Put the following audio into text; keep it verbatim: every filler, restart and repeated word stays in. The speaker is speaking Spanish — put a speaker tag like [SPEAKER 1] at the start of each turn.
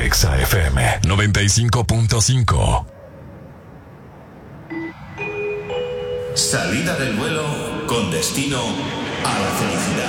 [SPEAKER 1] Exa F M noventa y cinco punto cinco.
[SPEAKER 2] Salida del vuelo con destino a la felicidad.